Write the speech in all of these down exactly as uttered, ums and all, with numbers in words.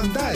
Guanday.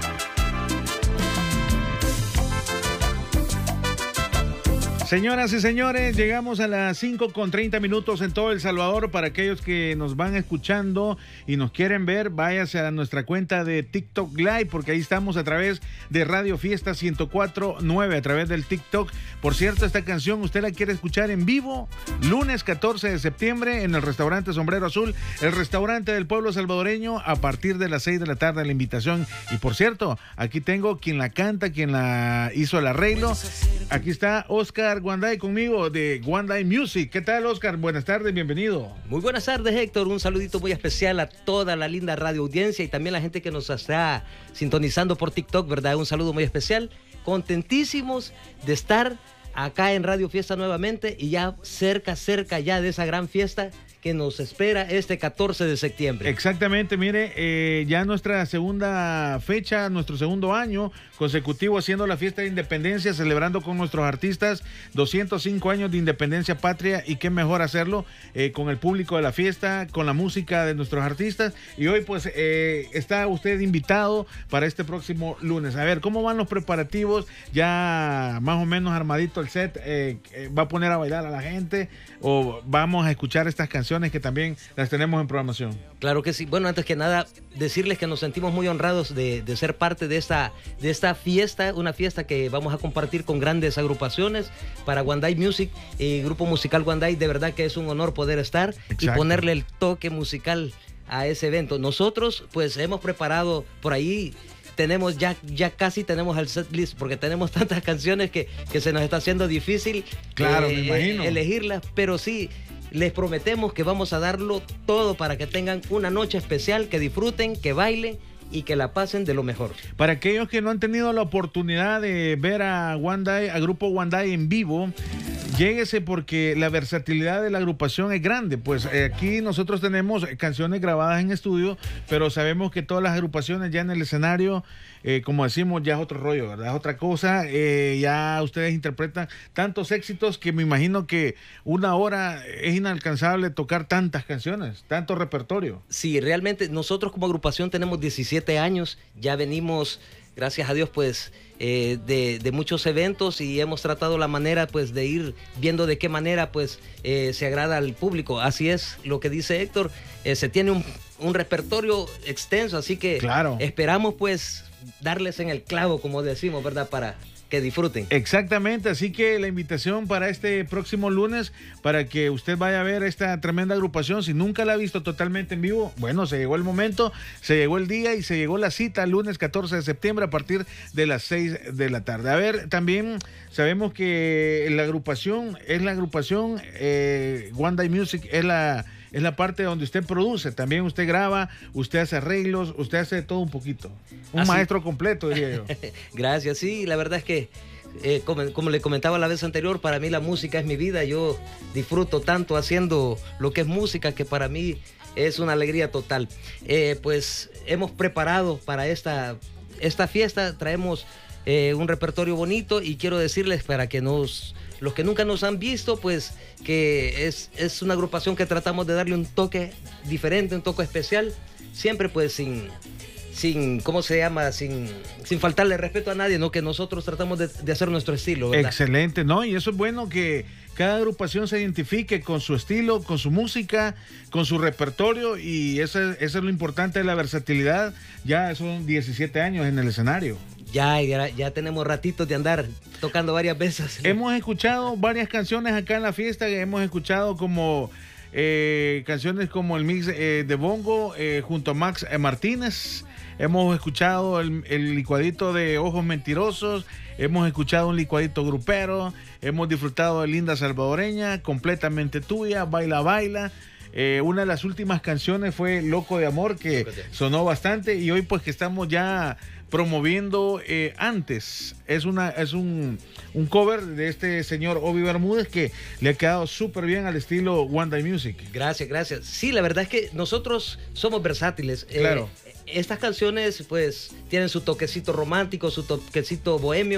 Señoras y señores, llegamos a las cinco con treinta minutos en todo El Salvador. Para aquellos que nos van escuchando y nos quieren ver, váyase a nuestra cuenta de TikTok Live, porque ahí estamos a través de Radio Fiesta ciento cuatro punto nueve, a través del TikTok. Por cierto, esta canción usted la quiere escuchar en vivo, lunes catorce de septiembre en el restaurante Sombrero Azul, el restaurante del pueblo salvadoreño, a partir de las seis de la tarde, la invitación. Y por cierto, aquí tengo quien la canta, quien la hizo el arreglo. Aquí está Oscar Guanday conmigo de Guanday Music. ¿Qué tal, Oscar? Buenas tardes, bienvenido. Muy buenas tardes, Héctor. Un saludito muy especial a toda la linda radio audiencia y también a la gente que nos está sintonizando por TikTok, ¿verdad? Un saludo muy especial. Contentísimos de estar acá en Radio Fiesta nuevamente y ya cerca, cerca ya de esa gran fiesta que nos espera este catorce de septiembre. Exactamente, mire, eh, ya nuestra segunda fecha, nuestro segundo año consecutivo haciendo la fiesta de independencia, celebrando con nuestros artistas doscientos cinco años de independencia patria, y qué mejor hacerlo eh, con el público de la fiesta, con la música de nuestros artistas. Y hoy pues eh, está usted invitado para este próximo lunes. A ver, ¿cómo van los preparativos? Ya más o menos armadito el set, eh, eh, ¿va a poner a bailar a la gente o vamos a escuchar estas canciones que también las tenemos en programación? Claro que sí. Bueno, antes que nada, decirles que nos sentimos muy honrados de, de ser parte de esta, de esta fiesta, una fiesta que vamos a compartir con grandes agrupaciones para Guanday Music y Grupo Musical Guanday. De verdad que es un honor poder estar. Exacto. Y ponerle el toque musical a ese evento. Nosotros pues hemos preparado por ahí, tenemos ya, ya casi tenemos el set list, porque tenemos tantas canciones que, que se nos está haciendo difícil, claro, eh, me imagino, elegirlas, pero sí, les prometemos que vamos a darlo todo para que tengan una noche especial, que disfruten, que bailen y que la pasen de lo mejor. Para aquellos que no han tenido la oportunidad de ver a Guanday, a Grupo Guanday en vivo, lléguese, porque la versatilidad de la agrupación es grande. Pues eh, aquí nosotros tenemos canciones grabadas en estudio, pero sabemos que todas las agrupaciones ya en el escenario, eh, como decimos, ya es otro rollo, ¿verdad? Es otra cosa. Eh, ya ustedes interpretan tantos éxitos que me imagino que una hora es inalcanzable tocar tantas canciones, tanto repertorio. Sí, realmente nosotros como agrupación tenemos diecisiete años, ya venimos, gracias a Dios, pues eh, de, de muchos eventos, y hemos tratado la manera pues de ir viendo de qué manera pues eh, se agrada al público. Así es lo que dice Héctor, eh, se tiene un, un repertorio extenso, así que claro, esperamos pues darles en el clavo, como decimos, ¿verdad? Para que disfruten. Exactamente, así que la invitación para este próximo lunes, para que usted vaya a ver esta tremenda agrupación. Si nunca la ha visto totalmente en vivo, bueno, se llegó el momento, se llegó el día y se llegó la cita el lunes catorce de septiembre a partir de las seis de la tarde. A ver, también sabemos que la agrupación es la agrupación, eh, Guanday Music es la... es la parte donde usted produce, también usted graba, usted hace arreglos, usted hace todo un poquito. Un Así. maestro completo, diría yo. Gracias, sí, la verdad es que, eh, como, como le comentaba la vez anterior, para mí la música es mi vida. Yo disfruto tanto haciendo lo que es música, que para mí es una alegría total. Eh, pues hemos preparado para esta, esta fiesta, traemos eh, un repertorio bonito, y quiero decirles, para que nos... los que nunca nos han visto, pues que es, es una agrupación que tratamos de darle un toque diferente, un toque especial, siempre pues sin, sin ¿cómo se llama? Sin, sin faltarle respeto a nadie, ¿no? Que nosotros tratamos de, de hacer nuestro estilo, ¿verdad? Excelente, ¿no? Y eso es bueno, que cada agrupación se identifique con su estilo, con su música, con su repertorio, y eso, eso es lo importante de la versatilidad. Ya son diecisiete años en el escenario. Ya, ya, ya tenemos ratitos de andar tocando varias veces. Hemos escuchado varias canciones acá en la fiesta, hemos escuchado como eh, canciones como el mix eh, de bongo eh, junto a Max eh, Martínez. Hemos escuchado el, el licuadito de Ojos Mentirosos, hemos escuchado un licuadito grupero, hemos disfrutado de Linda Salvadoreña, Completamente Tuya, Baila Baila. Eh, una de las últimas canciones fue Loco de Amor, que sonó bastante, y hoy pues que estamos ya promoviendo eh, Antes, es una es un, un cover de este señor Obi Bermúdez, que le ha quedado súper bien al estilo Guanday Music. Gracias, gracias. Sí, la verdad es que nosotros somos versátiles. Claro. Eh, estas canciones pues tienen su toquecito romántico, su toquecito bohemio,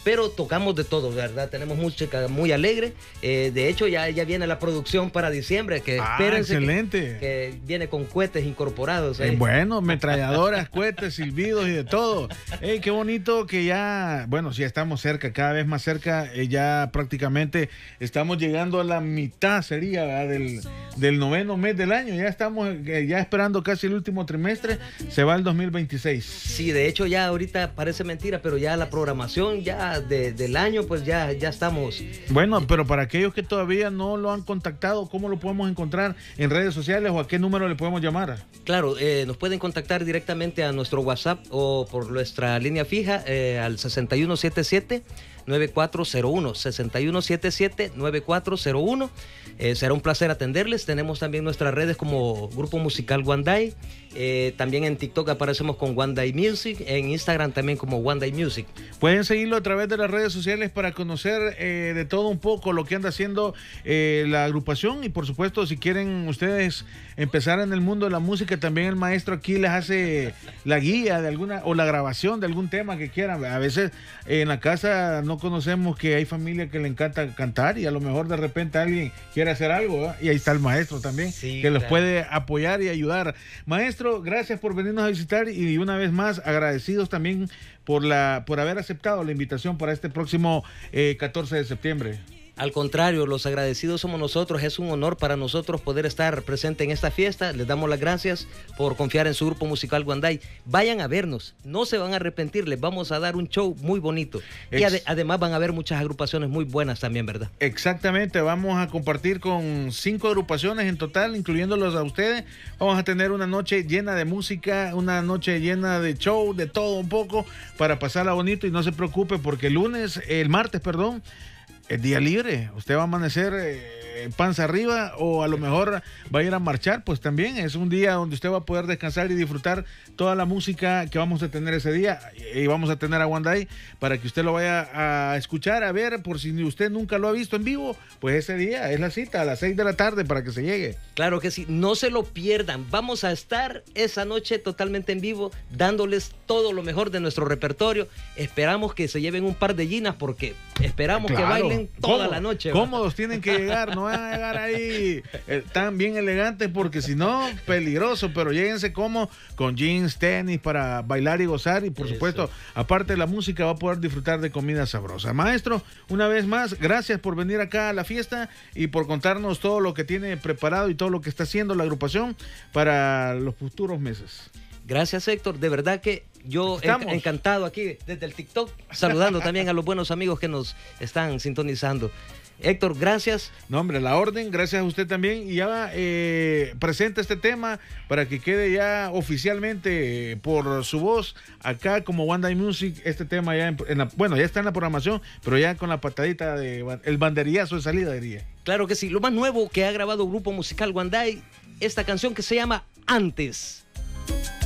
pero tocamos de todo, ¿verdad? Tenemos música muy alegre. Eh, de hecho, ya, ya viene la producción para diciembre, que ah, espérense excelente. Que, que viene con cohetes incorporados. Eh, bueno, metralladoras, cohetes, silbidos y de todo. Hey, qué bonito que ya, bueno, sí, estamos cerca, cada vez más cerca, eh, ya prácticamente estamos llegando a la mitad, sería, ¿verdad? Del, del noveno mes del año. Ya estamos eh, ya esperando casi el último trimestre, se va el dos mil veintiséis. Sí, de hecho ya ahorita parece mentira, pero ya la programación ya de, del año, pues ya, ya estamos. Bueno, pero para aquellos que todavía no lo han contactado, ¿cómo lo podemos encontrar en redes sociales o a qué número le podemos llamar? Claro, eh, nos pueden contactar directamente a nuestro WhatsApp o por nuestra línea fija eh, al sesenta y uno setenta y siete, nueve cuatro cero uno, sesenta y uno setenta y siete, nueve cuatro cero uno. Eh, será un placer atenderles. Tenemos también nuestras redes como Grupo Musical Wandai. Eh, también en TikTok aparecemos con Wandai Music, en Instagram también como Wandai Music. Pueden seguirlo a través de las redes sociales para conocer eh, de todo un poco lo que anda haciendo eh, la agrupación, y por supuesto si quieren ustedes empezar en el mundo de la música, también el maestro aquí les hace la guía de alguna o la grabación de algún tema que quieran. A veces eh, en la casa no conocemos que hay familia que le encanta cantar y a lo mejor de repente alguien quiere hacer algo, ¿verdad? Y ahí está el maestro también, sí, que los claro. puede apoyar y ayudar. Maestro, gracias por venirnos a visitar y una vez más agradecidos también por la por haber aceptado la invitación para este próximo eh, catorce de septiembre. Al contrario, los agradecidos somos nosotros. Es un honor para nosotros poder estar presente en esta fiesta. Les damos las gracias por confiar en su Grupo Musical Wandai. Vayan a vernos, no se van a arrepentir. Les vamos a dar un show muy bonito. Ex- y ade- además van a ver muchas agrupaciones muy buenas también, ¿verdad? Exactamente, vamos a compartir con cinco agrupaciones en total, incluyéndolos a ustedes. Vamos a tener una noche llena de música, una noche llena de show, de todo un poco, para pasarla bonito. Y no se preocupe porque el lunes, el martes, perdón, es día libre. Usted va a amanecer eh, panza arriba, o a lo mejor va a ir a marchar. Pues también es un día donde usted va a poder descansar y disfrutar toda la música que vamos a tener ese día, y vamos a tener a Wandai para que usted lo vaya a escuchar, a ver, por si usted nunca lo ha visto en vivo. Pues ese día es la cita a las seis de la tarde para que se llegue. Claro que sí, no se lo pierdan. Vamos a estar esa noche totalmente en vivo, dándoles todo lo mejor de nuestro repertorio. Esperamos que se lleven un par de ginas, porque esperamos Claro, que bailen toda cómodo, la noche. Cómodos tienen que llegar, no van a llegar ahí eh, tan bien elegantes, porque si no, peligroso. Pero lléguense como con jeans, tenis, para bailar y gozar. Y por Eso. supuesto, aparte de la música, va a poder disfrutar de comida sabrosa. Maestro, una vez más, gracias por venir acá a la fiesta y por contarnos todo lo que tiene preparado y todo lo que está haciendo la agrupación para los futuros meses. Gracias, Héctor. De verdad que yo en, encantado aquí desde el TikTok, saludando también a los buenos amigos que nos están sintonizando. Héctor, gracias. No, hombre, la orden, gracias a usted también. Y ya eh, presenta este tema para que quede ya oficialmente eh, por su voz acá como Wandai Music. Este tema ya, en, en la, bueno, ya está en la programación, pero ya con la patadita de el banderillazo de salida, diría. Claro que sí. Lo más nuevo que ha grabado Grupo Musical Wandai, esta canción que se llama Antes.